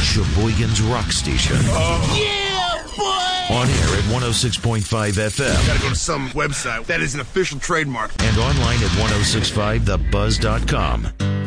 Sheboygan's rock station. Yeah, boy! On air at 106.5 FM. Gotta go to some website that is an official trademark. And online at 1065thebuzz.com.